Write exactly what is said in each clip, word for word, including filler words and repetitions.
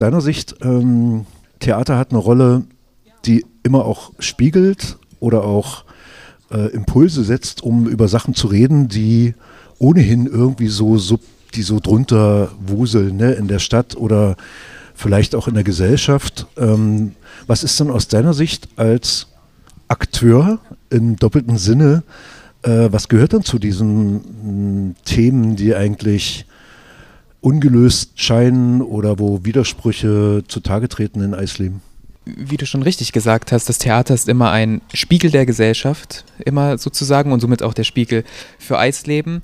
deiner Sicht, ähm, Theater hat eine Rolle, die immer auch spiegelt oder auch äh, Impulse setzt, um über Sachen zu reden, die ohnehin irgendwie so, so die so drunter wuseln, ne, in der Stadt oder vielleicht auch in der Gesellschaft. Ähm, was ist denn aus deiner Sicht als Akteur im doppelten Sinne, äh, was gehört dann zu diesen mh, Themen, die eigentlich ungelöst scheinen oder wo Widersprüche zutage treten in Eisleben? Wie du schon richtig gesagt hast, das Theater ist immer ein Spiegel der Gesellschaft, immer sozusagen, und somit auch der Spiegel für Eisleben.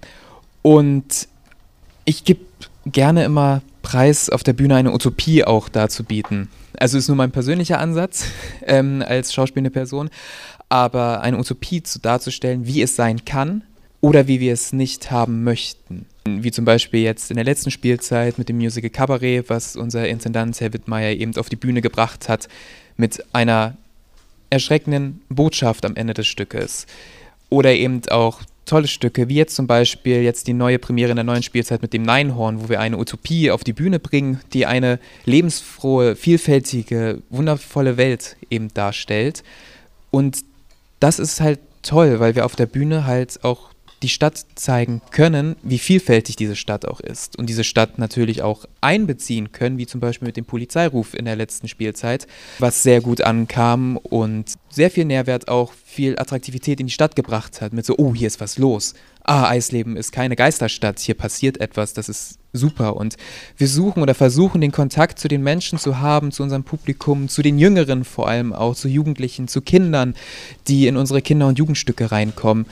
Und ich gebe gerne immer Preis, auf der Bühne eine Utopie auch darzubieten. Also ist nur mein persönlicher Ansatz ähm, als schauspielende Person, aber eine Utopie zu darzustellen, wie es sein kann oder wie wir es nicht haben möchten. Wie zum Beispiel jetzt in der letzten Spielzeit mit dem Musical Cabaret, was unser Intendant Herr Wittmeier eben auf die Bühne gebracht hat, mit einer erschreckenden Botschaft am Ende des Stückes. Oder eben auch tolle Stücke, wie jetzt zum Beispiel jetzt die neue Premiere in der neuen Spielzeit mit dem Neinhorn, wo wir eine Utopie auf die Bühne bringen, die eine lebensfrohe, vielfältige, wundervolle Welt eben darstellt. Und das ist halt toll, weil wir auf der Bühne halt auch die Stadt zeigen können, wie vielfältig diese Stadt auch ist und diese Stadt natürlich auch einbeziehen können, wie zum Beispiel mit dem Polizeiruf in der letzten Spielzeit, was sehr gut ankam und sehr viel Nährwert, auch viel Attraktivität in die Stadt gebracht hat, mit so, oh, hier ist was los. Ah, Eisleben ist keine Geisterstadt, hier passiert etwas, das ist super. Und wir suchen oder versuchen, den Kontakt zu den Menschen zu haben, zu unserem Publikum, zu den Jüngeren vor allem auch, zu Jugendlichen, zu Kindern, die in unsere Kinder- und Jugendstücke reinkommen.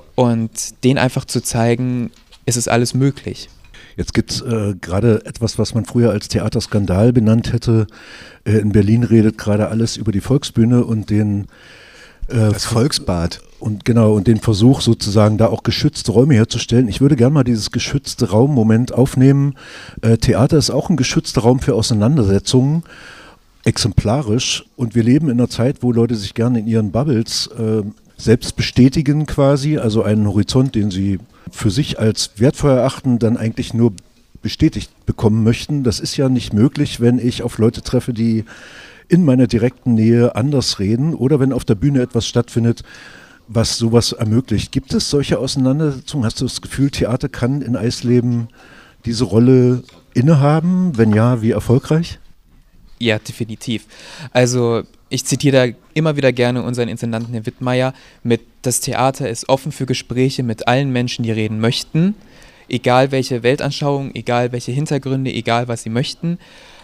Und denen einfach zu zeigen, es ist alles möglich. Jetzt gibt es äh, gerade etwas, was man früher als Theaterskandal benannt hätte. Äh, in Berlin redet gerade alles über die Volksbühne und den äh, das Volksbad. Und genau, und den Versuch sozusagen da auch geschützte Räume herzustellen. Ich würde gerne mal dieses geschützte Raummoment aufnehmen. Äh, Theater ist auch ein geschützter Raum für Auseinandersetzungen, exemplarisch. Und wir leben in einer Zeit, wo Leute sich gerne in ihren Bubbles äh, selbst bestätigen quasi, also einen Horizont, den sie für sich als wertvoll erachten, dann eigentlich nur bestätigt bekommen möchten. Das ist ja nicht möglich, wenn ich auf Leute treffe, die in meiner direkten Nähe anders reden oder wenn auf der Bühne etwas stattfindet, was sowas ermöglicht. Gibt es solche Auseinandersetzungen? Hast du das Gefühl, Theater kann in Eisleben diese Rolle innehaben? Wenn ja, wie erfolgreich? Ja, definitiv. Also ich zitiere da immer wieder gerne unseren Intendanten Herrn Wittmeier mit: Das Theater ist offen für Gespräche mit allen Menschen, die reden möchten, egal welche Weltanschauung, egal welche Hintergründe, egal was sie möchten.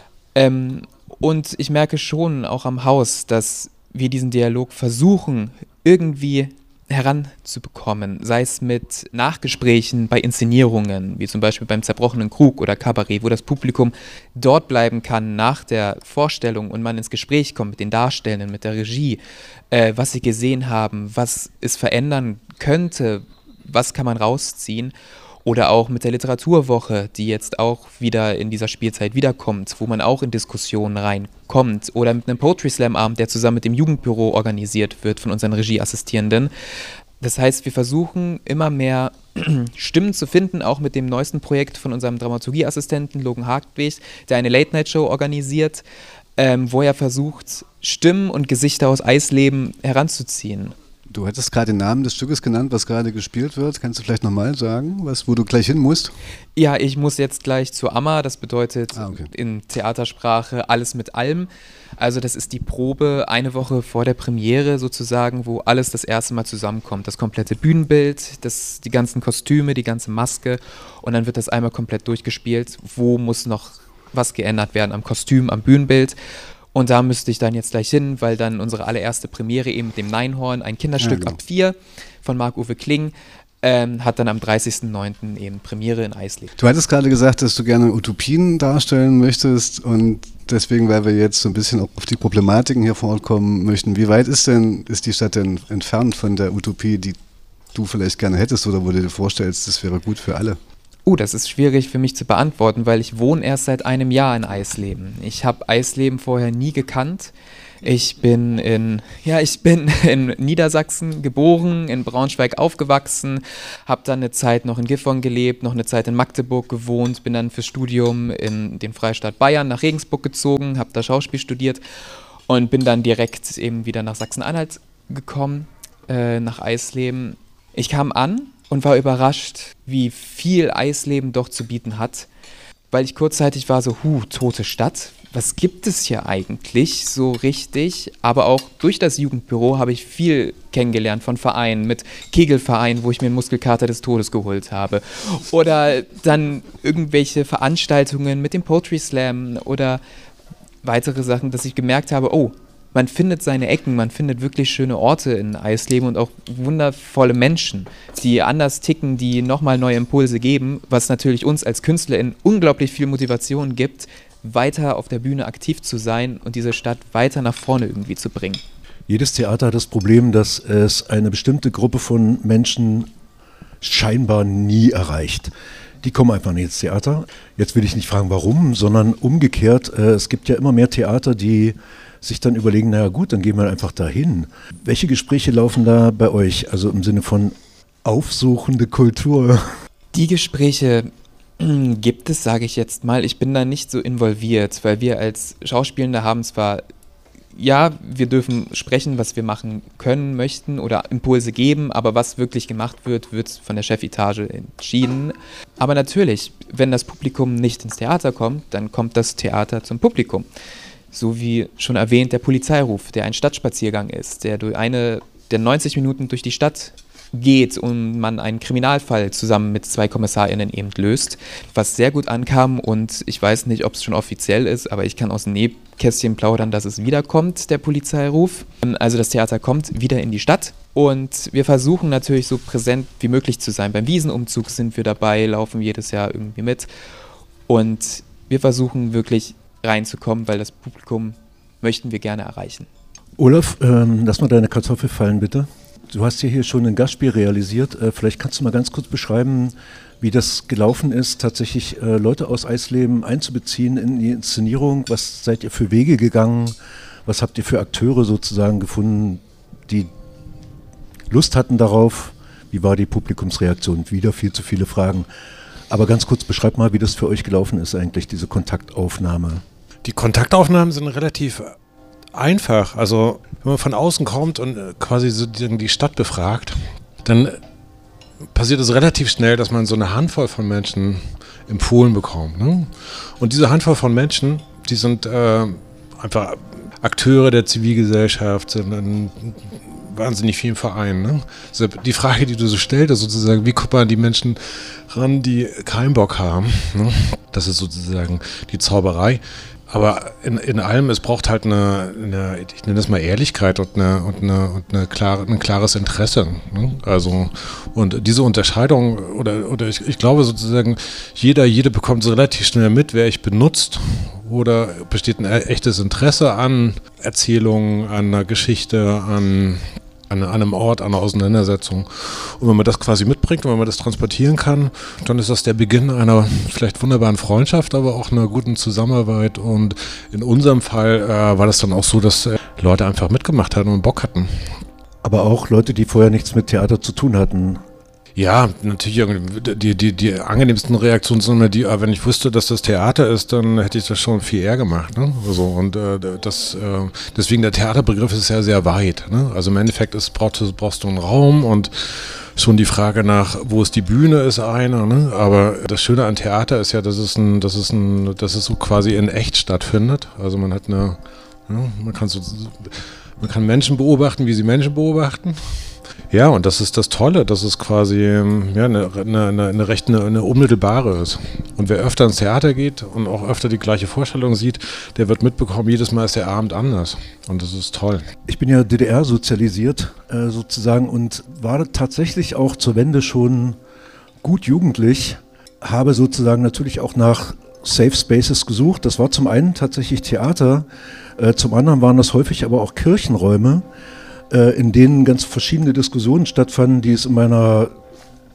Ähm, und ich merke schon auch am Haus, dass wir diesen Dialog versuchen, irgendwie heranzubekommen, sei es mit Nachgesprächen bei Inszenierungen, wie zum Beispiel beim Zerbrochenen Krug oder Kabarett, wo das Publikum dort bleiben kann nach der Vorstellung und man ins Gespräch kommt mit den Darstellenden, mit der Regie, äh, was sie gesehen haben, was es verändern könnte, was kann man rausziehen. Oder auch mit der Literaturwoche, die jetzt auch wieder in dieser Spielzeit wiederkommt, wo man auch in Diskussionen reinkommt. Oder mit einem Poetry Slam Abend, der zusammen mit dem Jugendbüro organisiert wird von unseren Regieassistierenden. Das heißt, wir versuchen immer mehr Stimmen zu finden, auch mit dem neuesten Projekt von unserem Dramaturgieassistenten Logan Hartwig, der eine Late-Night-Show organisiert, ähm, wo er versucht, Stimmen und Gesichter aus Eisleben heranzuziehen. Du hattest gerade den Namen des Stückes genannt, was gerade gespielt wird. Kannst du vielleicht nochmal sagen, was, wo du gleich hin musst? Ja, ich muss jetzt gleich zur Amma. Das bedeutet ah, okay. in Theatersprache alles mit allem. Also das ist die Probe eine Woche vor der Premiere sozusagen, wo alles das erste Mal zusammenkommt. Das komplette Bühnenbild, das, die ganzen Kostüme, die ganze Maske. Und dann wird das einmal komplett durchgespielt. Wo muss noch was geändert werden am Kostüm, am Bühnenbild? Und da müsste ich dann jetzt gleich hin, weil dann unsere allererste Premiere eben mit dem Neinhorn, ein Kinderstück ja, genau. ab vier von Marc-Uwe Kling, ähm, hat dann am dreißigsten neunten eben Premiere in Eisleben. Du hattest gerade gesagt, dass du gerne Utopien darstellen möchtest und deswegen, weil wir jetzt so ein bisschen auch auf die Problematiken hier vor Ort kommen möchten, wie weit ist denn, ist die Stadt denn entfernt von der Utopie, die du vielleicht gerne hättest oder wo du dir vorstellst, das wäre gut für alle? Uh, das ist schwierig für mich zu beantworten, weil ich wohne erst seit einem Jahr in Eisleben. Ich habe Eisleben vorher nie gekannt. Ich bin in, ja, ich bin in Niedersachsen geboren, in Braunschweig aufgewachsen, habe dann eine Zeit noch in Gifhorn gelebt, noch eine Zeit in Magdeburg gewohnt, bin dann fürs Studium in den Freistaat Bayern nach Regensburg gezogen, habe da Schauspiel studiert und bin dann direkt eben wieder nach Sachsen-Anhalt gekommen, äh, nach Eisleben. Ich kam an und war überrascht, wie viel Eisleben doch zu bieten hat, weil ich kurzzeitig war so, huh, tote Stadt. Was gibt es hier eigentlich so richtig? Aber auch durch das Jugendbüro habe ich viel kennengelernt von Vereinen, mit Kegelvereinen, wo ich mir einen Muskelkater des Todes geholt habe. Oder dann irgendwelche Veranstaltungen mit dem Poetry Slam oder weitere Sachen, dass ich gemerkt habe, oh, man findet seine Ecken, man findet wirklich schöne Orte in Eisleben und auch wundervolle Menschen, die anders ticken, die nochmal neue Impulse geben, was natürlich uns als KünstlerInnen unglaublich viel Motivation gibt, weiter auf der Bühne aktiv zu sein und diese Stadt weiter nach vorne irgendwie zu bringen. Jedes Theater hat das Problem, dass es eine bestimmte Gruppe von Menschen scheinbar nie erreicht. Die kommen einfach nicht ins Theater. Jetzt will ich nicht fragen, warum, sondern umgekehrt, äh, es gibt ja immer mehr Theater, die sich dann überlegen, naja gut, dann gehen wir einfach dahin. Welche Gespräche laufen da bei euch, also im Sinne von aufsuchende Kultur? Die Gespräche gibt es, sage ich jetzt mal. Ich bin da nicht so involviert, weil wir als Schauspielende haben zwar, ja, wir dürfen sprechen, was wir machen können, möchten oder Impulse geben, aber was wirklich gemacht wird, wird von der Chefetage entschieden. Aber natürlich, wenn das Publikum nicht ins Theater kommt, dann kommt das Theater zum Publikum. So wie schon erwähnt, der Polizeiruf, der ein Stadtspaziergang ist, der durch eine, der neunzig Minuten durch die Stadt geht und man einen Kriminalfall zusammen mit zwei KommissarInnen eben löst, was sehr gut ankam und ich weiß nicht, ob es schon offiziell ist, aber ich kann aus dem Nähkästchen plaudern, dass es wiederkommt, der Polizeiruf. Also das Theater kommt wieder in die Stadt und wir versuchen natürlich so präsent wie möglich zu sein. Beim Wiesenumzug sind wir dabei, laufen jedes Jahr irgendwie mit und wir versuchen wirklich reinzukommen, weil das Publikum möchten wir gerne erreichen. Olaf, ähm, lass mal deine Kartoffel fallen, bitte. Du hast ja hier schon ein Gastspiel realisiert. Äh, vielleicht kannst du mal ganz kurz beschreiben, wie das gelaufen ist, tatsächlich äh, Leute aus Eisleben einzubeziehen in die Inszenierung. Was seid ihr für Wege gegangen? Was habt ihr für Akteure sozusagen gefunden, die Lust hatten darauf? Wie war die Publikumsreaktion? Wieder viel zu viele Fragen. Aber ganz kurz, beschreib mal, wie das für euch gelaufen ist eigentlich, diese Kontaktaufnahme. Die Kontaktaufnahmen sind relativ einfach. Also wenn man von außen kommt und quasi so die Stadt befragt, dann passiert es relativ schnell, dass man so eine Handvoll von Menschen empfohlen bekommt. Ne? Und diese Handvoll von Menschen, die sind äh, einfach Akteure der Zivilgesellschaft, sind in wahnsinnig vielen Vereinen. Ne? Also die Frage, die du so stellst, ist sozusagen, wie kommt man an die Menschen ran, die keinen Bock haben? Ne? Das ist sozusagen die Zauberei. Aber in, in allem, es braucht halt eine, eine, ich nenne das mal Ehrlichkeit und, eine, und, eine, und eine klare, ein klares Interesse. Ne? Also, und diese Unterscheidung, oder, oder ich, ich glaube sozusagen, jeder, jede bekommt so relativ schnell mit, wer ich benutzt, oder besteht ein echtes Interesse an Erzählungen, an einer Geschichte, an an einem Ort, an einer Auseinandersetzung. Und wenn man das quasi mitbringt und wenn man das transportieren kann, dann ist das der Beginn einer vielleicht wunderbaren Freundschaft, aber auch einer guten Zusammenarbeit. Und in unserem Fall äh, war das dann auch so, dass äh, Leute einfach mitgemacht hatten und Bock hatten. Aber auch Leute, die vorher nichts mit Theater zu tun hatten. Ja, natürlich, die, die, die angenehmsten Reaktionen sind immer die, wenn ich wusste, dass das Theater ist, dann hätte ich das schon viel eher gemacht. Ne? Also, und äh, das, äh, deswegen der Theaterbegriff ist ja sehr weit. Ne? Also im Endeffekt ist, brauchst, brauchst du einen Raum und schon die Frage nach, wo ist die Bühne, ist eine. Ne? Aber das Schöne an Theater ist ja, dass es, ein, dass es, ein, dass es so quasi in echt stattfindet. Also man hat eine, ja, man kann so, man kann Menschen beobachten, wie sie Menschen beobachten. Ja, und das ist das Tolle, dass es quasi ja, eine, eine, eine recht eine, eine unmittelbare ist. Und wer öfter ins Theater geht und auch öfter die gleiche Vorstellung sieht, der wird mitbekommen, jedes Mal ist der Abend anders. Und das ist toll. Ich bin ja D D R sozialisiert äh, sozusagen und war tatsächlich auch zur Wende schon gut jugendlich, habe sozusagen natürlich auch nach Safe Spaces gesucht. Das war zum einen tatsächlich Theater, äh, zum anderen waren das häufig aber auch Kirchenräume, in denen ganz verschiedene Diskussionen stattfanden, die es in meiner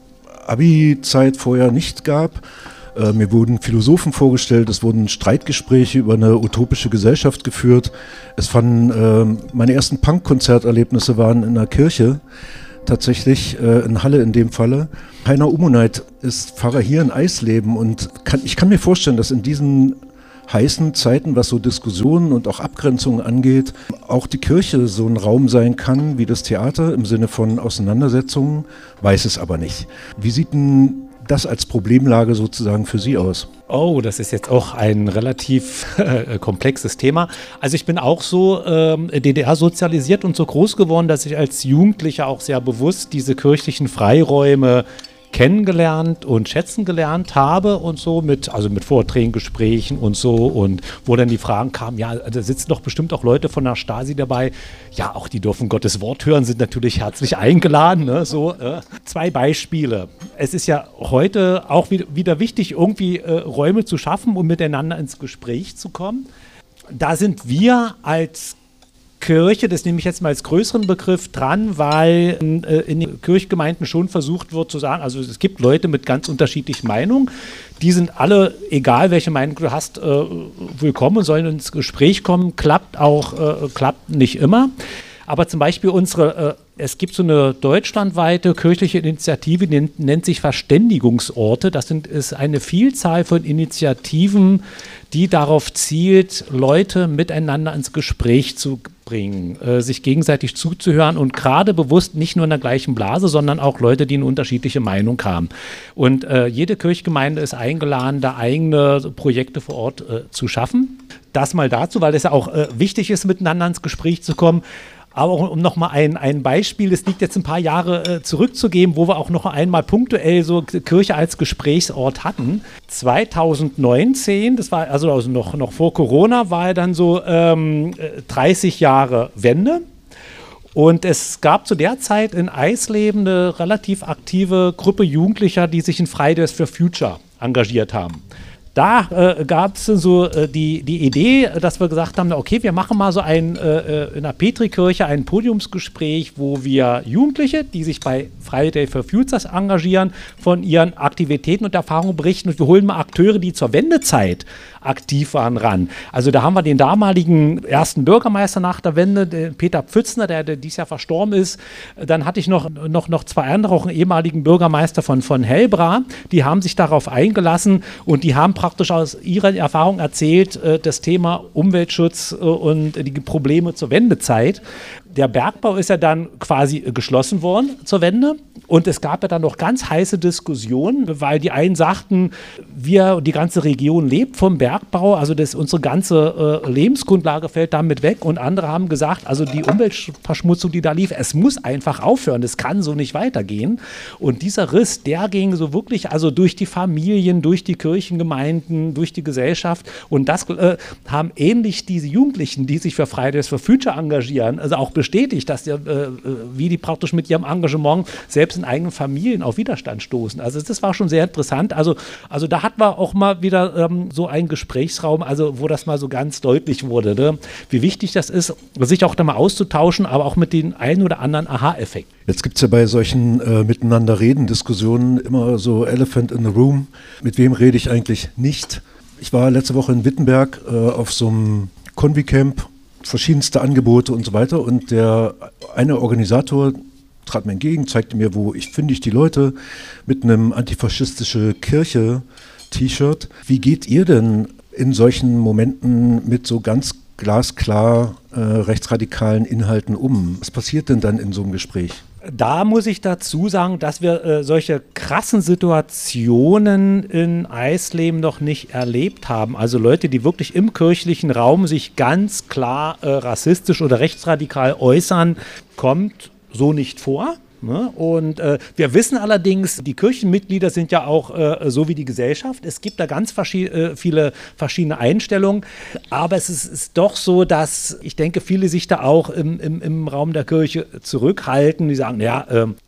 Abi-Zeit vorher nicht gab. Äh, mir wurden Philosophen vorgestellt, es wurden Streitgespräche über eine utopische Gesellschaft geführt. Es fanden, äh, meine ersten Punk-Konzerterlebnisse waren in einer Kirche, tatsächlich äh, in Halle in dem Falle. Heiner Umuneit ist Pfarrer hier in Eisleben und kann, ich kann mir vorstellen, dass in diesen heißen Zeiten, was so Diskussionen und auch Abgrenzungen angeht, auch die Kirche so ein Raum sein kann wie das Theater im Sinne von Auseinandersetzungen, weiß es aber nicht. Wie sieht denn das als Problemlage sozusagen für Sie aus? Oh, das ist jetzt auch ein relativ äh, komplexes Thema. Also ich bin auch so ähm, D D R sozialisiert und so groß geworden, dass ich als Jugendlicher auch sehr bewusst diese kirchlichen Freiräume kennengelernt und schätzen gelernt habe und so mit, also mit Vorträgen, Gesprächen und so, und wo dann die Fragen kamen, ja, da sitzen doch bestimmt auch Leute von der Stasi dabei, ja, auch die dürfen Gottes Wort hören, sind natürlich herzlich eingeladen, ne, so. Äh. Zwei Beispiele. Es ist ja heute auch wieder, wieder wichtig, irgendwie äh, Räume zu schaffen, um miteinander ins Gespräch zu kommen. Da sind wir als Kirche, das nehme ich jetzt mal als größeren Begriff dran, weil äh, in den Kirchgemeinden schon versucht wird zu sagen, also es gibt Leute mit ganz unterschiedlichen Meinungen, die sind alle, egal welche Meinung du hast, äh, willkommen und sollen ins Gespräch kommen, klappt auch, äh, klappt nicht immer. Aber zum Beispiel unsere, äh, es gibt so eine deutschlandweite kirchliche Initiative, die nennt, nennt sich Verständigungsorte. Das sind, ist eine Vielzahl von Initiativen, die darauf zielt, Leute miteinander ins Gespräch zu bringen, äh, sich gegenseitig zuzuhören und gerade bewusst nicht nur in der gleichen Blase, sondern auch Leute, die eine unterschiedliche Meinung haben. Und äh, jede Kirchgemeinde ist eingeladen, da eigene Projekte vor Ort äh, zu schaffen. Das mal dazu, weil es ja auch äh, wichtig ist, miteinander ins Gespräch zu kommen. Aber um nochmal ein, ein Beispiel, das liegt jetzt ein paar Jahre äh, zurückzugeben, wo wir auch noch einmal punktuell so Kirche als Gesprächsort hatten. zwanzig neunzehn, das war also, also noch, noch vor Corona, war ja dann so ähm, dreißig Jahre Wende. Und es gab zu der Zeit in Eisleben eine relativ aktive Gruppe Jugendlicher, die sich in Fridays for Future engagiert haben. Da äh, gab es so äh, die, die Idee, dass wir gesagt haben, okay, wir machen mal so ein, äh, in der Petrikirche ein Podiumsgespräch, wo wir Jugendliche, die sich bei Friday for Futures engagieren, von ihren Aktivitäten und Erfahrungen berichten, und wir holen mal Akteure, die zur Wendezeit aktiv waren, ran. Also da haben wir den damaligen ersten Bürgermeister nach der Wende, den Peter Pfützner, der, der dieses Jahr verstorben ist. Dann hatte ich noch, noch, noch zwei andere, auch einen ehemaligen Bürgermeister von, von Helbra, die haben sich darauf eingelassen und die haben praktisch aus ihrer Erfahrung erzählt, äh, das Thema Umweltschutz äh, und die Probleme zur Wendezeit. Der Bergbau ist ja dann quasi geschlossen worden zur Wende, und es gab ja dann noch ganz heiße Diskussionen, weil die einen sagten, wir, die ganze Region lebt vom Bergbau, also das, unsere ganze äh, Lebensgrundlage fällt damit weg, und andere haben gesagt, also die Umweltverschmutzung, die da lief, es muss einfach aufhören, das kann so nicht weitergehen. Und dieser Riss, der ging so wirklich also durch die Familien, durch die Kirchengemeinden, durch die Gesellschaft, und das äh, haben ähnlich diese Jugendlichen, die sich für Fridays for Future engagieren, also auch bestätigt, dass die, äh, wie die praktisch mit ihrem Engagement selbst in eigenen Familien auf Widerstand stoßen. Also das war schon sehr interessant. Also, also da hatten wir auch mal wieder ähm, so einen Gesprächsraum, also wo das mal so ganz deutlich wurde, ne? Wie wichtig das ist, sich auch da mal auszutauschen, aber auch mit den einen oder anderen Aha-Effekt. Jetzt gibt es ja bei solchen äh, Miteinander-Reden-Diskussionen immer so Elephant in the Room. Mit wem rede ich eigentlich nicht? Ich war letzte Woche in Wittenberg äh, auf so einem Konvi-Camp, verschiedenste Angebote und so weiter, und der eine Organisator trat mir entgegen, zeigte mir, wo ich finde ich die Leute mit einem antifaschistische Kirche T-Shirt. Wie geht ihr denn in solchen Momenten mit so ganz glasklar äh, rechtsradikalen Inhalten um? Was passiert denn dann in so einem Gespräch? Da muss ich dazu sagen, dass wir äh, solche krassen Situationen in Eisleben noch nicht erlebt haben. Also Leute, die wirklich im kirchlichen Raum sich ganz klar äh, rassistisch oder rechtsradikal äußern, kommt so nicht vor. Ne? Und äh, wir wissen allerdings, die Kirchenmitglieder sind ja auch äh, so wie die Gesellschaft. Es gibt da ganz verschi- äh, viele verschiedene Einstellungen, aber es ist, ist doch so, dass ich denke, viele sich da auch im, im, im Raum der Kirche zurückhalten. Die sagen, ja, äh,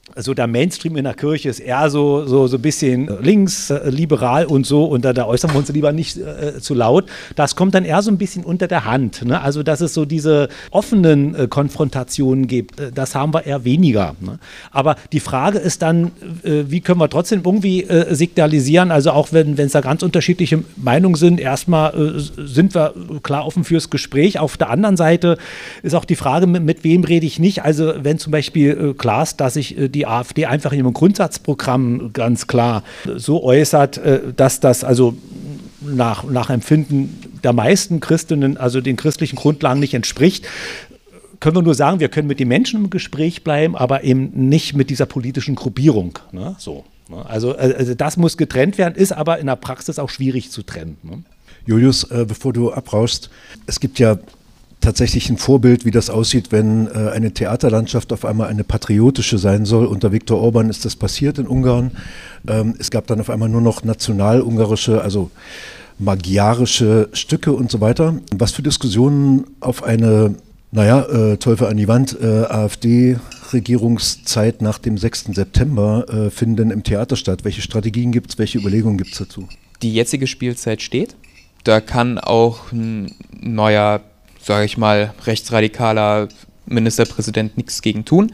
Also der Mainstream in der Kirche ist eher so, so, so ein bisschen links, äh, liberal und so, und da, da äußern wir uns lieber nicht äh, zu laut. Das kommt dann eher so ein bisschen unter der Hand. Ne? Also dass es so diese offenen äh, Konfrontationen gibt, äh, das haben wir eher weniger. Ne? Aber die Frage ist dann, äh, wie können wir trotzdem irgendwie äh, signalisieren, also auch wenn es da ganz unterschiedliche Meinungen sind, erstmal äh, sind wir klar offen fürs Gespräch. Auf der anderen Seite ist auch die Frage, mit, mit wem rede ich nicht. Also wenn zum Beispiel äh, klar ist, dass ich äh, die AfD einfach in ihrem Grundsatzprogramm ganz klar so äußert, dass das also nach, nach Empfinden der meisten Christinnen, also den christlichen Grundlagen nicht entspricht, können wir nur sagen, wir können mit den Menschen im Gespräch bleiben, aber eben nicht mit dieser politischen Gruppierung. Ne? So, ne? Also, also das muss getrennt werden, ist aber in der Praxis auch schwierig zu trennen. Ne? Julius, äh, bevor du abrauschst, es gibt ja tatsächlich ein Vorbild, wie das aussieht, wenn äh, eine Theaterlandschaft auf einmal eine patriotische sein soll. Unter Viktor Orban ist das passiert in Ungarn. Ähm, es gab dann auf einmal nur noch national-ungarische, also magyarische Stücke und so weiter. Was für Diskussionen auf eine, naja, äh, Teufel an die Wand, äh, AfD-Regierungszeit nach dem sechsten September äh, finden denn im Theater statt? Welche Strategien gibt es, welche Überlegungen gibt es dazu? Die jetzige Spielzeit steht. Da kann auch ein neuer, sage ich mal, rechtsradikaler Ministerpräsident nichts gegen tun.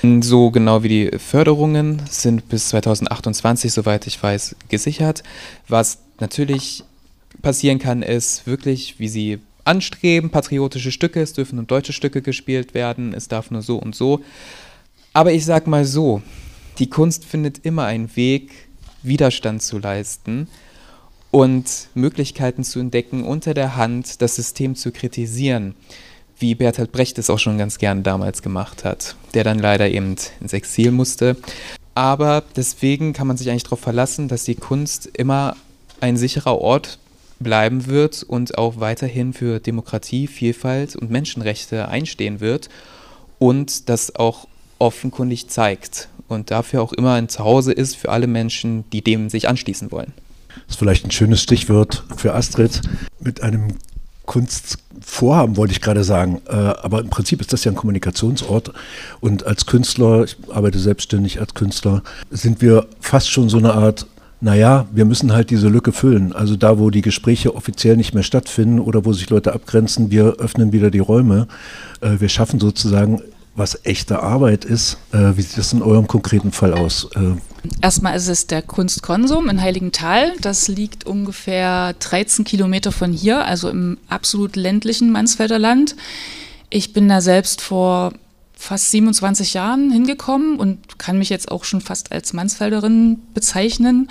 So genau wie die Förderungen sind bis zweitausendachtundzwanzig, soweit ich weiß, gesichert. Was natürlich passieren kann, ist wirklich, wie sie anstreben, patriotische Stücke, es dürfen nur deutsche Stücke gespielt werden, es darf nur so und so. Aber ich sag mal so, die Kunst findet immer einen Weg, Widerstand zu leisten und Möglichkeiten zu entdecken, unter der Hand das System zu kritisieren, wie Bertolt Brecht es auch schon ganz gern damals gemacht hat, der dann leider eben ins Exil musste. Aber deswegen kann man sich eigentlich darauf verlassen, dass die Kunst immer ein sicherer Ort bleiben wird und auch weiterhin für Demokratie, Vielfalt und Menschenrechte einstehen wird und das auch offenkundig zeigt und dafür auch immer ein Zuhause ist für alle Menschen, die dem sich anschließen wollen. Das ist vielleicht ein schönes Stichwort für Astrid. Mit einem Kunstvorhaben wollte ich gerade sagen, äh, aber im Prinzip ist das ja ein Kommunikationsort und als Künstler, ich arbeite selbstständig als Künstler, sind wir fast schon so eine Art, naja, wir müssen halt diese Lücke füllen. Also da, wo die Gespräche offiziell nicht mehr stattfinden oder wo sich Leute abgrenzen, wir öffnen wieder die Räume. Äh, wir schaffen sozusagen, was echte Arbeit ist. Äh, wie sieht das in eurem konkreten Fall aus? Äh, Erstmal ist es der Kunstkonsum in Heiligenthal. Das liegt ungefähr dreizehn Kilometer von hier, also im absolut ländlichen Mansfelder Land. Ich bin da selbst vor fast siebenundzwanzig Jahren hingekommen und kann mich jetzt auch schon fast als Mansfelderin bezeichnen.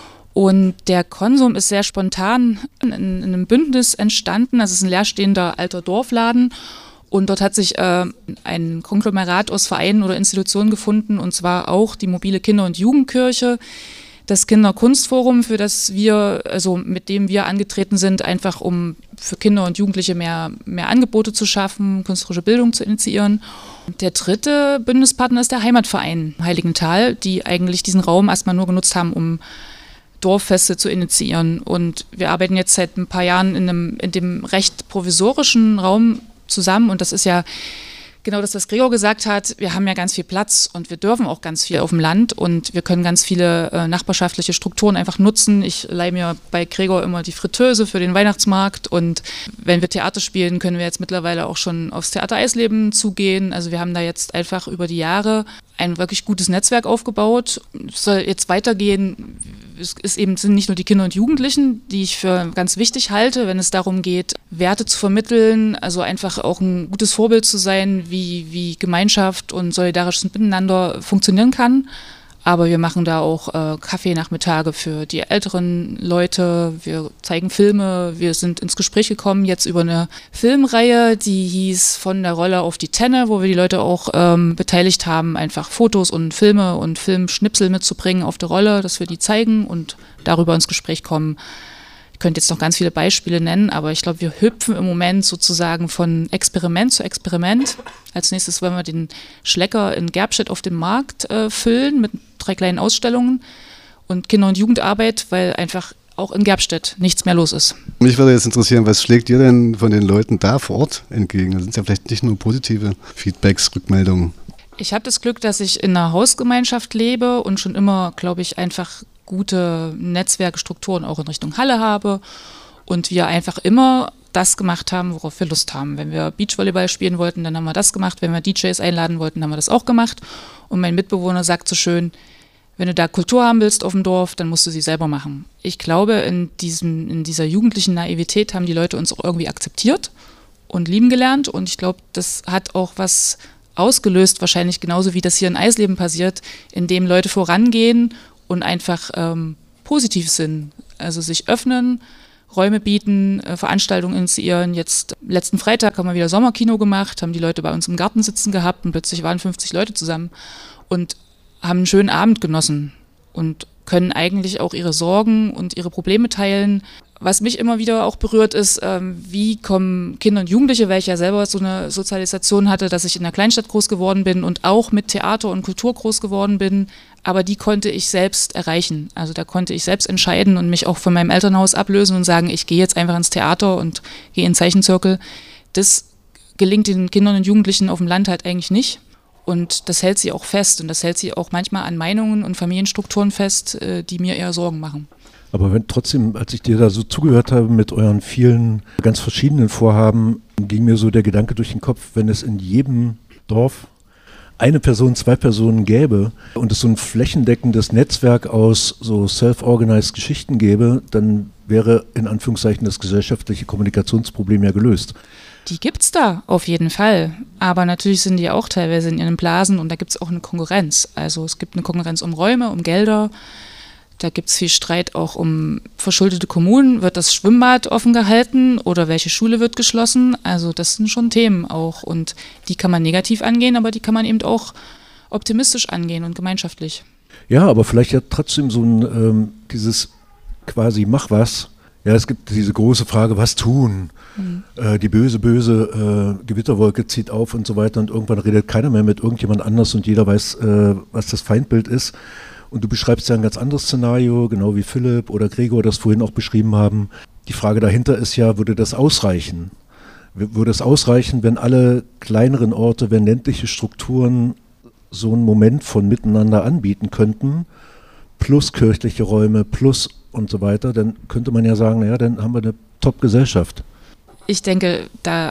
Und der Konsum ist sehr spontan in, in einem Bündnis entstanden. Das ist ein leerstehender alter Dorfladen. Und dort hat sich äh, ein Konglomerat aus Vereinen oder Institutionen gefunden, und zwar auch die mobile Kinder- und Jugendkirche, das Kinderkunstforum, für das wir, also mit dem wir angetreten sind, einfach um für Kinder und Jugendliche mehr, mehr Angebote zu schaffen, künstlerische Bildung zu initiieren. Der dritte Bündnispartner ist der Heimatverein Heiligenthal, die eigentlich diesen Raum erstmal nur genutzt haben, um Dorffeste zu initiieren. Und wir arbeiten jetzt seit ein paar Jahren in, einem, in dem recht provisorischen Raum zusammen, und das ist ja genau das, was Gregor gesagt hat. Wir haben ja ganz viel Platz und wir dürfen auch ganz viel auf dem Land und wir können ganz viele äh, nachbarschaftliche Strukturen einfach nutzen. Ich leihe mir bei Gregor immer die Fritteuse für den Weihnachtsmarkt, und wenn wir Theater spielen, können wir jetzt mittlerweile auch schon aufs Theater Eisleben zugehen. Also wir haben da jetzt einfach über die Jahre ein wirklich gutes Netzwerk aufgebaut. Es soll jetzt weitergehen. Es ist eben, sind nicht nur die Kinder und Jugendlichen, die ich für ganz wichtig halte, wenn es darum geht, Werte zu vermitteln, also einfach auch ein gutes Vorbild zu sein, wie, wie Gemeinschaft und solidarisches Miteinander funktionieren kann. Aber wir machen da auch äh, Kaffeenachmittage für die älteren Leute, wir zeigen Filme, wir sind ins Gespräch gekommen jetzt über eine Filmreihe, die hieß Von der Rolle auf die Tenne, wo wir die Leute auch ähm, beteiligt haben, einfach Fotos und Filme und Filmschnipsel mitzubringen auf der Rolle, dass wir die zeigen und darüber ins Gespräch kommen. Ich könnte jetzt noch ganz viele Beispiele nennen, aber ich glaube, wir hüpfen im Moment sozusagen von Experiment zu Experiment. Als nächstes wollen wir den Schlecker in Gerbstedt auf dem Markt äh, füllen mit drei kleinen Ausstellungen und Kinder- und Jugendarbeit, weil einfach auch in Gerbstedt nichts mehr los ist. Mich würde jetzt interessieren, was schlägt dir denn von den Leuten da vor Ort entgegen? Das sind ja vielleicht nicht nur positive Feedbacks, Rückmeldungen. Ich habe das Glück, dass ich in einer Hausgemeinschaft lebe und schon immer, glaube ich, einfach gute Netzwerkstrukturen auch in Richtung Halle habe und wir einfach immer das gemacht haben, worauf wir Lust haben. Wenn wir Beachvolleyball spielen wollten, dann haben wir das gemacht. Wenn wir D Js einladen wollten, haben wir das auch gemacht. Und mein Mitbewohner sagt so schön, wenn du da Kultur haben willst auf dem Dorf, dann musst du sie selber machen. Ich glaube, in, diesem, in dieser jugendlichen Naivität haben die Leute uns auch irgendwie akzeptiert und lieben gelernt. Und ich glaube, das hat auch was ausgelöst, wahrscheinlich genauso wie das hier in Eisleben passiert, indem Leute vorangehen und einfach ähm, positiv sind. Also sich öffnen, Räume bieten, äh, Veranstaltungen initiieren. Jetzt letzten Freitag haben wir wieder Sommerkino gemacht, haben die Leute bei uns im Garten sitzen gehabt und plötzlich waren fünfzig Leute zusammen und haben einen schönen Abend genossen und können eigentlich auch ihre Sorgen und ihre Probleme teilen. Was mich immer wieder auch berührt ist, ähm, wie kommen Kinder und Jugendliche, weil ich ja selber so eine Sozialisation hatte, dass ich in der Kleinstadt groß geworden bin und auch mit Theater und Kultur groß geworden bin, aber die konnte ich selbst erreichen. Also da konnte ich selbst entscheiden und mich auch von meinem Elternhaus ablösen und sagen, ich gehe jetzt einfach ins Theater und gehe in den Zeichenzirkel. Das gelingt den Kindern und Jugendlichen auf dem Land halt eigentlich nicht. Und das hält sie auch fest und das hält sie auch manchmal an Meinungen und Familienstrukturen fest, die mir eher Sorgen machen. Aber wenn trotzdem, als ich dir da so zugehört habe mit euren vielen ganz verschiedenen Vorhaben, ging mir so der Gedanke durch den Kopf, wenn es in jedem Dorf eine Person, zwei Personen gäbe und es so ein flächendeckendes Netzwerk aus so self-organized Geschichten gäbe, dann wäre in Anführungszeichen das gesellschaftliche Kommunikationsproblem ja gelöst. Die gibt's da auf jeden Fall, aber natürlich sind die auch teilweise in ihren Blasen und da gibt's auch eine Konkurrenz. Also es gibt eine Konkurrenz um Räume, um Gelder, da gibt's viel Streit auch um verschuldete Kommunen. Wird das Schwimmbad offen gehalten oder welche Schule wird geschlossen? Also das sind schon Themen auch und die kann man negativ angehen, aber die kann man eben auch optimistisch angehen und gemeinschaftlich. Ja, aber vielleicht ja trotzdem so ein, ähm, dieses quasi mach was. Ja, es gibt diese große Frage, was tun? Mhm. Äh, die böse, böse äh, Gewitterwolke zieht auf und so weiter und irgendwann redet keiner mehr mit irgendjemand anders und jeder weiß, äh, was das Feindbild ist. Und du beschreibst ja ein ganz anderes Szenario, genau wie Philipp oder Gregor das vorhin auch beschrieben haben. Die Frage dahinter ist ja, würde das ausreichen? Würde es ausreichen, wenn alle kleineren Orte, wenn ländliche Strukturen so einen Moment von Miteinander anbieten könnten, plus kirchliche Räume, plus und so weiter, dann könnte man ja sagen, naja, dann haben wir eine Top-Gesellschaft. Ich denke, da,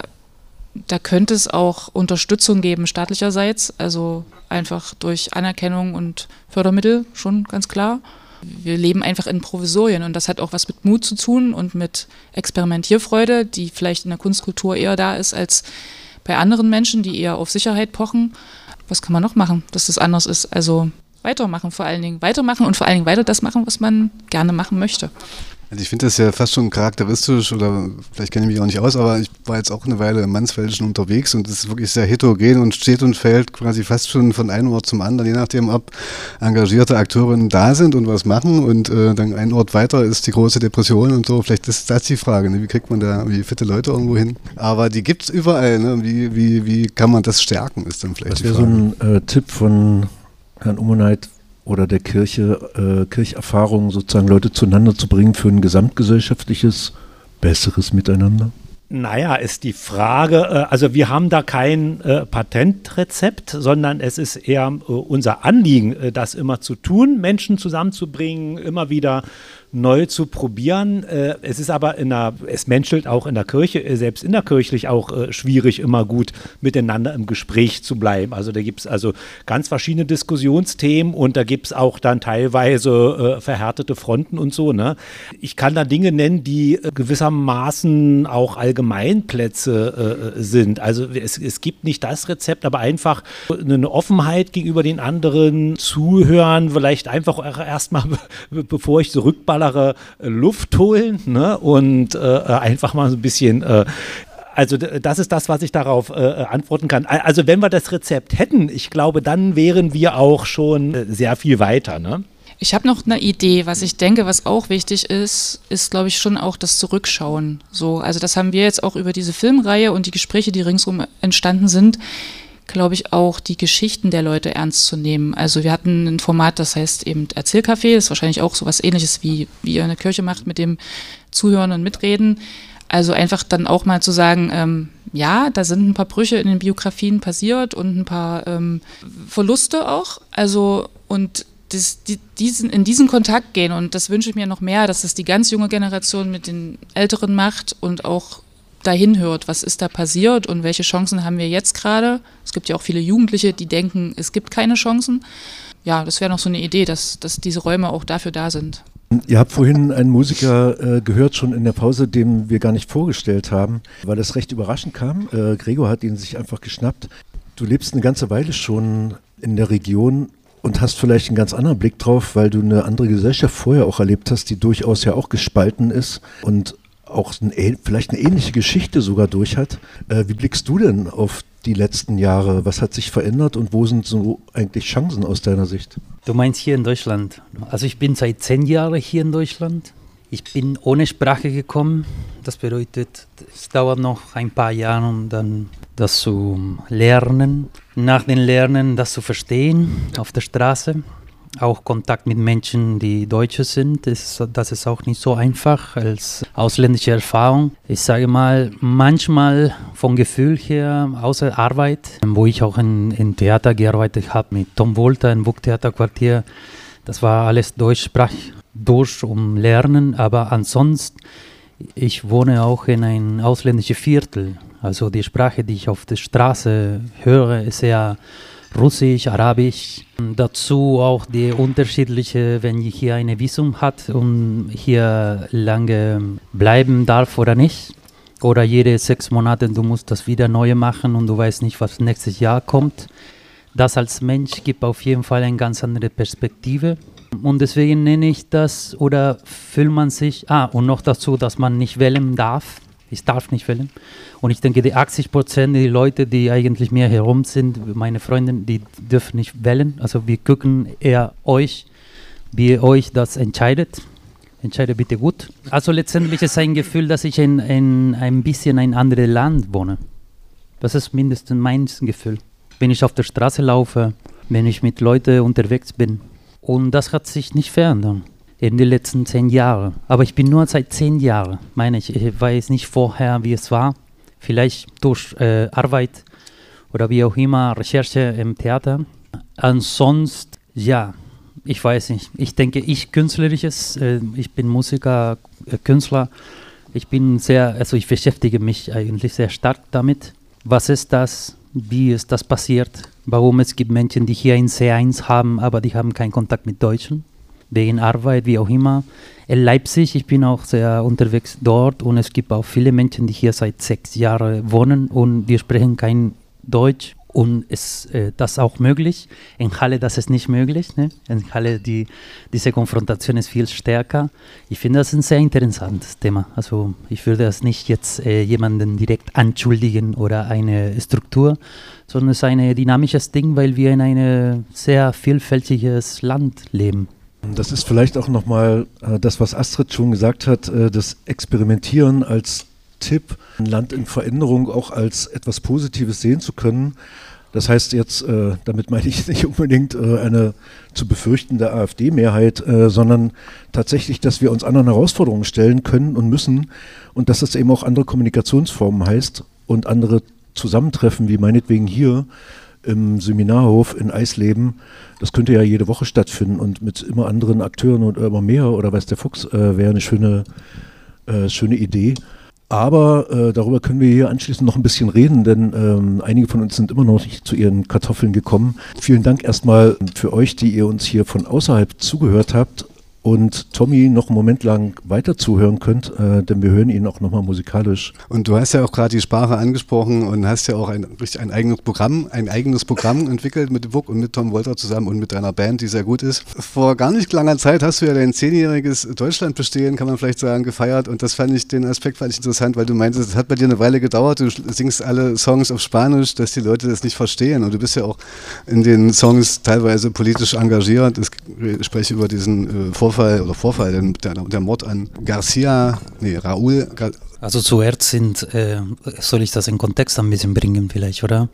da könnte es auch Unterstützung geben staatlicherseits, also einfach durch Anerkennung und Fördermittel, schon ganz klar. Wir leben einfach in Provisorien und das hat auch was mit Mut zu tun und mit Experimentierfreude, die vielleicht in der Kunstkultur eher da ist als bei anderen Menschen, die eher auf Sicherheit pochen. Was kann man noch machen, dass das anders ist? Also weitermachen vor allen Dingen, weitermachen und vor allen Dingen weiter das machen, was man gerne machen möchte. Also ich finde das ja fast schon charakteristisch oder vielleicht kenne ich mich auch nicht aus, aber ich war jetzt auch eine Weile im Mansfeldischen unterwegs und es ist wirklich sehr heterogen und steht und fällt quasi fast schon von einem Ort zum anderen, je nachdem, ob engagierte Akteurinnen da sind und was machen und äh, dann ein Ort weiter ist die große Depression und so. Vielleicht ist das die Frage, ne? Wie kriegt man da wie fitte Leute irgendwo hin? Aber die gibt es überall. Ne? Wie, wie, wie kann man das stärken, ist dann vielleicht das die Frage. Das wäre so ein äh, Tipp von Herrn Ummeneit oder der Kirche, äh, Kircherfahrung sozusagen Leute zueinander zu bringen für ein gesamtgesellschaftliches, besseres Miteinander? Naja, ist die Frage, also wir haben da kein äh, Patentrezept, sondern es ist eher äh, unser Anliegen, äh, das immer zu tun, Menschen zusammenzubringen, immer wieder neu zu probieren. Äh, es ist aber in der, es menschelt auch in der Kirche, äh, selbst innerkirchlich auch äh, schwierig, immer gut miteinander im Gespräch zu bleiben. Also da gibt es also ganz verschiedene Diskussionsthemen und da gibt es auch dann teilweise äh, verhärtete Fronten und so. Ne? Ich kann da Dinge nennen, die äh, gewissermaßen auch Allgemeinplätze äh, sind. Also es, es gibt nicht das Rezept, aber einfach eine Offenheit gegenüber den anderen, zuhören, vielleicht einfach erstmal, be bevor ich zurückballere, Luft holen, ne? Und äh, einfach mal so ein bisschen, äh, also das ist das, was ich darauf äh, antworten kann. Also wenn wir das Rezept hätten, ich glaube, dann wären wir auch schon äh, sehr viel weiter, ne? Ich habe noch eine Idee, was ich denke, was auch wichtig ist, ist, glaube ich, schon auch das Zurückschauen. So, also das haben wir jetzt auch über diese Filmreihe und die Gespräche, die ringsum entstanden sind, glaube ich, auch die Geschichten der Leute ernst zu nehmen. Also wir hatten ein Format, das heißt eben Erzählcafé, das ist wahrscheinlich auch so was Ähnliches, wie, wie ihr in der Kirche macht mit dem Zuhören und Mitreden. Also einfach dann auch mal zu sagen, ähm, ja, da sind ein paar Brüche in den Biografien passiert und ein paar ähm, Verluste auch. Also und das, die, diesen, in diesen Kontakt gehen, und das wünsche ich mir noch mehr, dass das die ganz junge Generation mit den Älteren macht und auch dahin hört, was ist da passiert und welche Chancen haben wir jetzt gerade. Es gibt ja auch viele Jugendliche, die denken, es gibt keine Chancen. Ja, das wäre noch so eine Idee, dass, dass diese Räume auch dafür da sind. Ihr habt vorhin einen Musiker äh, gehört, schon in der Pause, den wir gar nicht vorgestellt haben, weil das recht überraschend kam. Äh, Gregor hat ihn sich einfach geschnappt. Du lebst eine ganze Weile schon in der Region und hast vielleicht einen ganz anderen Blick drauf, weil du eine andere Gesellschaft vorher auch erlebt hast, die durchaus ja auch gespalten ist und auch ein, vielleicht eine ähnliche Geschichte sogar durch hat. Äh, wie blickst du denn auf die letzten Jahre? Was hat sich verändert und wo sind so eigentlich Chancen aus deiner Sicht? Du meinst hier in Deutschland? Also ich bin seit zehn Jahren hier in Deutschland. Ich bin ohne Sprache gekommen. Das bedeutet, es dauert noch ein paar Jahre, um dann das zu lernen. Nach dem Lernen das zu verstehen auf der Straße. Auch Kontakt mit Menschen, die Deutsche sind, ist, das ist auch nicht so einfach als ausländische Erfahrung. Ich sage mal, manchmal vom Gefühl her, außer Arbeit, wo ich auch in, in Theater gearbeitet habe, mit Tom Wolter im Burgtheaterquartier, das war alles deutschsprachig durch um Lernen, aber ansonsten, ich wohne auch in ein ausländisches Viertel. Also die Sprache, die ich auf der Straße höre, ist sehr Russisch, Arabisch. Dazu auch die unterschiedliche, wenn ich hier eine Visum hat und hier lange bleiben darf oder nicht. Oder jede sechs Monate, du musst das wieder neu machen und du weißt nicht, was nächstes Jahr kommt. Das als Mensch gibt auf jeden Fall eine ganz andere Perspektive. Und deswegen nenne ich das, oder fühlt man sich, ah, und noch dazu, dass man nicht wählen darf. Ich darf nicht wählen. Und ich denke, die achtzig Prozent der Leute, die eigentlich mir herum sind, meine Freunde, die dürfen nicht wählen. Also wir gucken eher euch, wie ihr euch das entscheidet. Entscheide bitte gut. Also letztendlich ist es ein Gefühl, dass ich in, in ein bisschen ein anderes Land wohne. Das ist mindestens mein Gefühl. Wenn ich auf der Straße laufe, wenn ich mit Leuten unterwegs bin. Und das hat sich nicht verändert in den letzten zehn Jahren. Aber ich bin nur seit zehn Jahren, meine ich. Ich weiß nicht vorher, wie es war. Vielleicht durch äh, Arbeit oder wie auch immer, Recherche im Theater. Ansonsten, ja, ich weiß nicht. Ich denke, ich künstlerisches, äh, ich bin Musiker, äh, Künstler. Ich bin sehr, also ich beschäftige mich eigentlich sehr stark damit. Was ist das? Wie ist das passiert? Warum es gibt Menschen, die hier ein C eins haben, aber die haben keinen Kontakt mit Deutschen? Wegen Arbeit, wie auch immer. In Leipzig, ich bin auch sehr unterwegs dort und es gibt auch viele Menschen, die hier seit sechs Jahren wohnen und wir sprechen kein Deutsch und ist äh, das auch möglich. In Halle, das ist nicht möglich. Ne? In Halle, die, diese Konfrontation ist viel stärker. Ich finde, das ist ein sehr interessantes Thema. Also ich würde das nicht jetzt äh, jemanden direkt anschuldigen oder eine Struktur, sondern es ist ein dynamisches Ding, weil wir in einem sehr vielfältiges Land leben. Das ist vielleicht auch nochmal äh, das, was Astrid schon gesagt hat, äh, das Experimentieren als Tipp, ein Land in Veränderung auch als etwas Positives sehen zu können. Das heißt jetzt, äh, damit meine ich nicht unbedingt äh, eine zu befürchtende AfD-Mehrheit, äh, sondern tatsächlich, dass wir uns anderen Herausforderungen stellen können und müssen und dass es eben auch andere Kommunikationsformen heißt und andere Zusammentreffen, wie meinetwegen hier im Seminarhof in Eisleben. Das könnte ja jede Woche stattfinden und mit immer anderen Akteuren und immer mehr oder weiß der Fuchs, äh, wäre eine schöne, äh, schöne Idee. Aber äh, darüber können wir hier anschließend noch ein bisschen reden, denn ähm, einige von uns sind immer noch nicht zu ihren Kartoffeln gekommen. Vielen Dank erstmal für euch, die ihr uns hier von außerhalb zugehört habt und Tommy noch einen Moment lang weiter zuhören könnt, äh, denn wir hören ihn auch nochmal musikalisch. Und du hast ja auch gerade die Sprache angesprochen und hast ja auch ein, richtig ein eigenes Programm, ein eigenes Programm entwickelt mit Vuk und mit Tom Wolter zusammen und mit deiner Band, die sehr gut ist. Vor gar nicht langer Zeit hast du ja dein zehnjähriges Deutschlandbestehen, kann man vielleicht sagen, gefeiert und das fand ich, den Aspekt fand ich interessant, weil du meintest, es hat bei dir eine Weile gedauert, du singst alle Songs auf Spanisch, dass die Leute das nicht verstehen und du bist ja auch in den Songs teilweise politisch engagiert. Ich spreche über diesen äh, Vorfall oder Vorfall, der, der Mord an Garcia, nee, Raúl. Gar also zuerst sind, äh, soll ich das in Kontext ein bisschen bringen vielleicht, oder?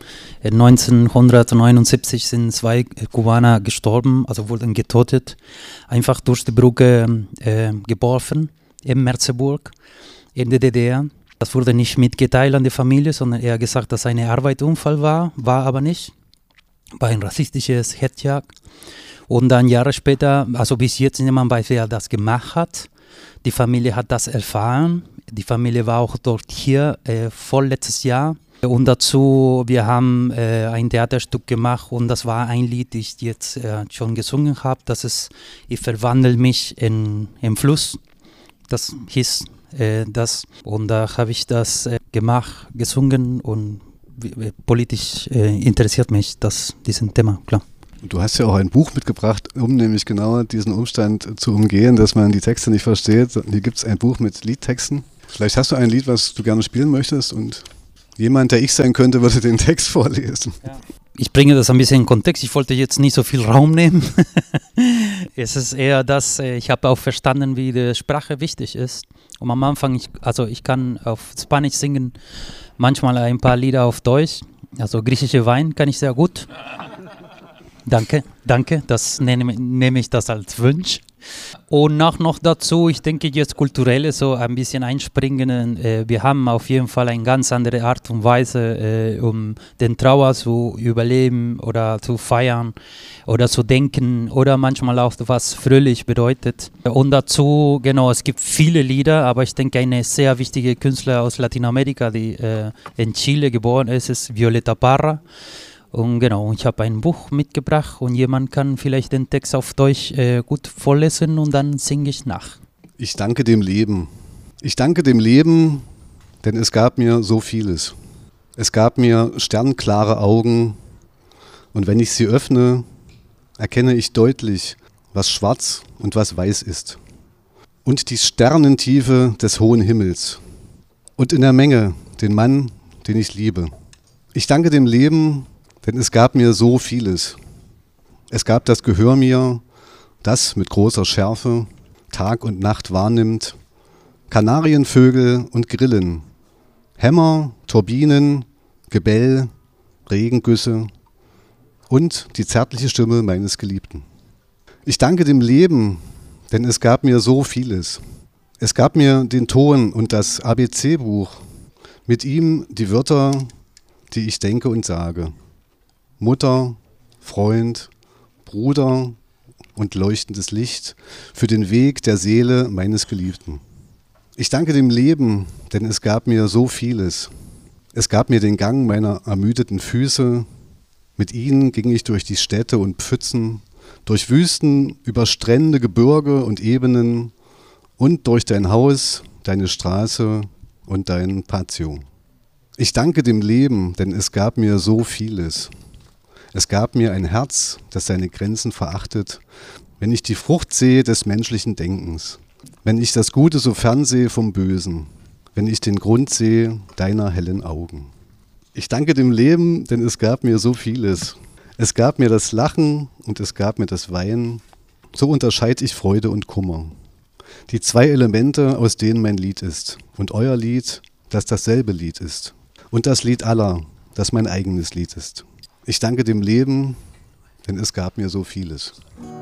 neunzehnhundertneunundsiebzig sind zwei Kubaner gestorben, also wurden getötet, einfach durch die Brücke äh, geworfen in Merseburg, in der D D R. Das wurde nicht mitgeteilt an die Familie, sondern eher gesagt, dass eine Arbeitsunfall war, war aber nicht. War ein rassistisches Hetzjagd. Und dann Jahre später, also bis jetzt niemand weiß, wer das gemacht hat. Die Familie hat das erfahren. Die Familie war auch dort hier äh, vorletztes Jahr. Und dazu, wir haben äh, ein Theaterstück gemacht und das war ein Lied, das ich jetzt äh, schon gesungen habe. Das ist Ich verwandle mich in, in Fluss. Das hieß äh, das. Und da habe ich das äh, gemacht, gesungen und äh, politisch äh, interessiert mich das, diesen Thema, klar. Du hast ja auch ein Buch mitgebracht, um nämlich genau diesen Umstand zu umgehen, dass man die Texte nicht versteht. Hier gibt es ein Buch mit Liedtexten. Vielleicht hast du ein Lied, was du gerne spielen möchtest und jemand, der ich sein könnte, würde den Text vorlesen. Ja. Ich bringe das ein bisschen in Kontext. Ich wollte jetzt nicht so viel Raum nehmen. Es ist eher das, ich habe auch verstanden, wie die Sprache wichtig ist. Und am Anfang, ich, also ich kann auf Spanisch singen, manchmal ein paar Lieder auf Deutsch. Also griechische Wein kann ich sehr gut. Danke, danke, das nehme, nehme ich das als Wunsch. Und nach noch dazu, ich denke jetzt kulturelle so ein bisschen einspringen. Äh, wir haben auf jeden Fall eine ganz andere Art und Weise, äh, um den Trauer zu überleben oder zu feiern oder zu denken oder manchmal auch was fröhlich bedeutet. Und dazu, genau, es gibt viele Lieder, aber ich denke, eine sehr wichtige Künstler aus Lateinamerika, die äh, in Chile geboren ist, ist Violeta Parra. Und genau, ich habe ein Buch mitgebracht und jemand kann vielleicht den Text auf Deutsch äh, gut vorlesen und dann singe ich nach. Ich danke dem Leben. Ich danke dem Leben, denn es gab mir so vieles. Es gab mir sternklare Augen und wenn ich sie öffne, erkenne ich deutlich, was schwarz und was weiß ist. Und die Sternentiefe des hohen Himmels. Und in der Menge den Mann, den ich liebe. Ich danke dem Leben, denn es gab mir so vieles. Es gab das Gehör mir, das mit großer Schärfe Tag und Nacht wahrnimmt, Kanarienvögel und Grillen, Hämmer, Turbinen, Gebell, Regengüsse und die zärtliche Stimme meines Geliebten. Ich danke dem Leben, denn es gab mir so vieles. Es gab mir den Ton und das A B C-Buch, mit ihm die Wörter, die ich denke und sage. Mutter, Freund, Bruder und leuchtendes Licht für den Weg der Seele meines Geliebten. Ich danke dem Leben, denn es gab mir so vieles. Es gab mir den Gang meiner ermüdeten Füße. Mit ihnen ging ich durch die Städte und Pfützen, durch Wüsten, über Strände, Gebirge und Ebenen und durch dein Haus, deine Straße und dein Patio. Ich danke dem Leben, denn es gab mir so vieles. Es gab mir ein Herz, das seine Grenzen verachtet, wenn ich die Frucht sehe des menschlichen Denkens, wenn ich das Gute so fernsehe vom Bösen, wenn ich den Grund sehe deiner hellen Augen. Ich danke dem Leben, denn es gab mir so vieles. Es gab mir das Lachen und es gab mir das Weinen. So unterscheide ich Freude und Kummer. Die zwei Elemente, aus denen mein Lied ist. Und euer Lied, das dasselbe Lied ist. Und das Lied aller, das mein eigenes Lied ist. Ich danke dem Leben, denn es gab mir so vieles.